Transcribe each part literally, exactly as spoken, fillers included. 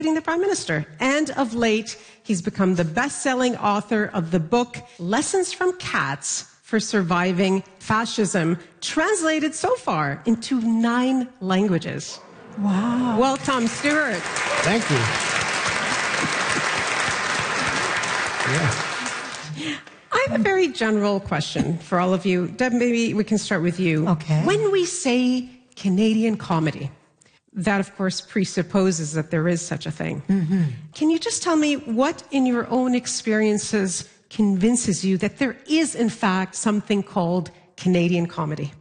the Prime Minister. And of late, he's become the best-selling author of the book Lessons from Cats for Surviving Fascism, translated so far into nine languages. Wow. Well, Tom Stewart. Thank you. Yeah. I have a very general question for all of you. Deb, maybe we can start with you. Okay. When we say Canadian comedy, that, of course, presupposes that there is such a thing. Mm-hmm. Can you just tell me what, in your own experiences, convinces you that there is, in fact, something called Canadian comedy?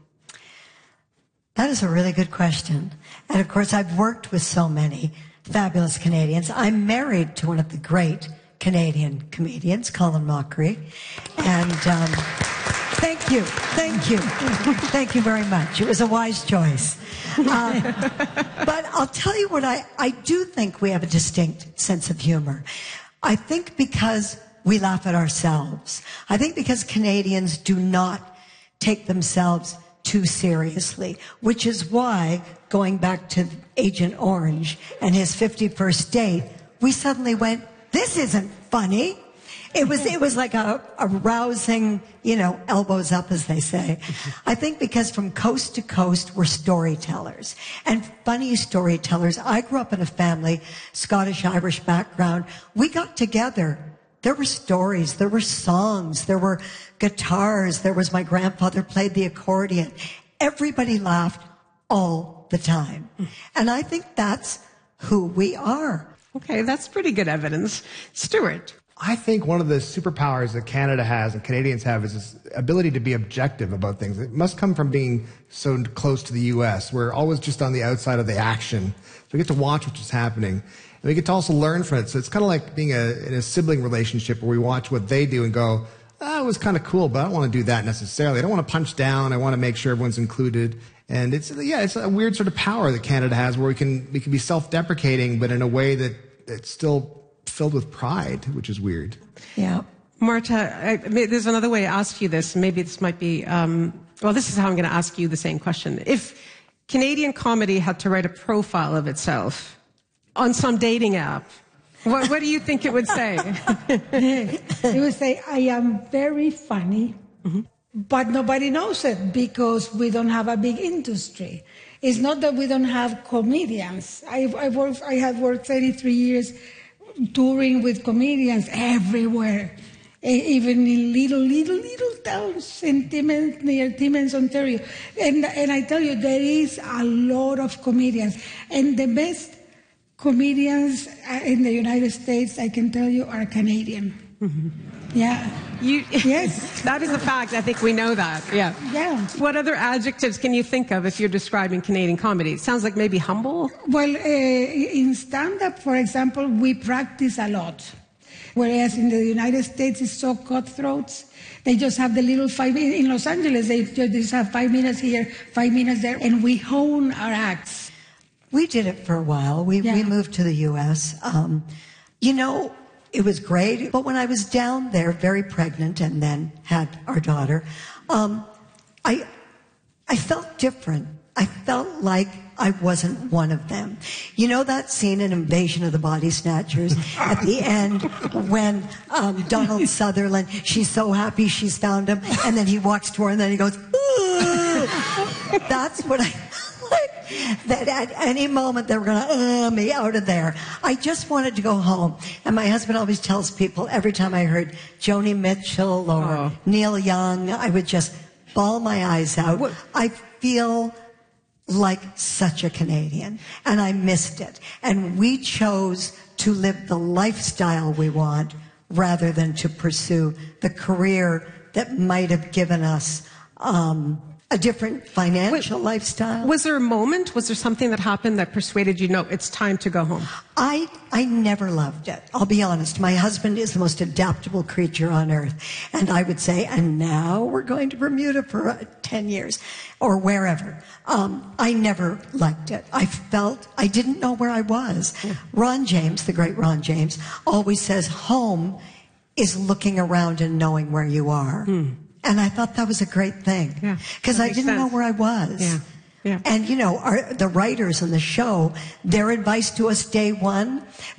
That is a really good question. And, of course, I've worked with so many fabulous Canadians. I'm married to one of the great Canadian comedians, Colin Mockery. And um, thank you. Thank you. Thank you very much. It was a wise choice. Um, but I'll tell you what, I, I do think we have a distinct sense of humor. I think because we laugh at ourselves. I think because Canadians do not take themselves too seriously, which is why, going back to Agent Orange and his fifty-first date, we suddenly went, this isn't funny. It was, it was like a, a rousing, you know, elbows up, as they say. I think because from coast to coast, we're storytellers. And funny storytellers. I grew up in a family, Scottish-Irish background. We got together. There were stories. There were songs. There were guitars. There was my grandfather played the accordion. Everybody laughed all the time. And I think that's who we are. Okay, that's pretty good evidence. Stuart. I think one of the superpowers that Canada has and Canadians have is this ability to be objective about things. It must come from being so close to the U S. We're always just on the outside of the action. So we get to watch what's just happening. And we get to also learn from it. So it's kind of like being a, in a sibling relationship where we watch what they do and go, oh, it was kind of cool, but I don't want to do that necessarily. I don't want to punch down. I want to make sure everyone's included. And it's, yeah, it's a weird sort of power that Canada has where we can, we can be self-deprecating, but in a way that it's still filled with pride, which is weird. Yeah. Marta, I, there's another way to ask you this. Maybe this might be, um, well, this is how I'm going to ask you the same question. If Canadian comedy had to write a profile of itself on some dating app, what, what do you think it would say? It would say, I am very funny, mm-hmm. but nobody knows it because we don't have a big industry. It's not that we don't have comedians. I, I, worked, I have worked thirty-three years touring with comedians everywhere, even in little, little, little towns in Timmins, near Timmins, Ontario. And, and I tell you, there is a lot of comedians. And the best comedians in the United States, I can tell you, are Canadian. Mm-hmm. Yeah. You, yes. That is a fact. I think we know that. Yeah. Yeah. What other adjectives can you think of if you're describing Canadian comedy? It sounds like maybe humble. Well, uh, in stand-up, for example, we practice a lot. Whereas in the United States, it's so cutthroat. They just have the little five, in Los Angeles, they just have five minutes here, five minutes there, and we hone our acts. We did it for a while. We, yeah. we moved to the U S Um, you know, it was great, but when I was down there, very pregnant, and then had our daughter, um, I, I felt different. I felt like I wasn't one of them. You know that scene in Invasion of the Body Snatchers at the end when um, Donald Sutherland, she's so happy she's found him, and then he walks to her, and then he goes, ooh. That's what I... that at any moment they were going to uh, me out of there. I just wanted to go home. And my husband always tells people every time I heard Joni Mitchell or oh. Neil Young, I would just bawl my eyes out. What? I feel like such a Canadian, and I missed it. And we chose to live the lifestyle we want rather than to pursue the career that might have given us um a different financial Wait, lifestyle. Was there a moment, was there something that happened that persuaded you, no, it's time to go home? I, I never loved it. I'll be honest. My husband is the most adaptable creature on earth. And I would say, and now we're going to Bermuda for uh, ten years or wherever. Um, I never liked it. I felt, I didn't know where I was. Yeah. Ron James, the great Ron James, always says home is looking around and knowing where you are. Hmm. And I thought that was a great thing. Because yeah, I didn't sense. know where I was. Yeah. Yeah. And, you know, our, the writers on the show, their advice to us day one